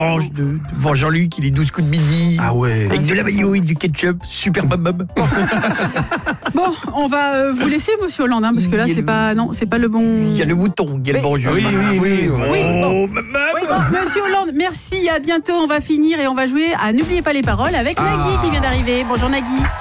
orange devant Jean-Luc, il est 12 coups de midi. Ah ouais. Avec de la mayo et du ketchup, super bab. Bon, on va vous laisser, monsieur Hollande, parce que là, c'est pas le bon... Il y a le mouton, il y a le bonjour. Oui. Oui, bon, monsieur Hollande, merci, à bientôt. On va finir et on va jouer à N'oubliez pas les paroles avec Nagui qui vient d'arriver. Bonjour Nagui.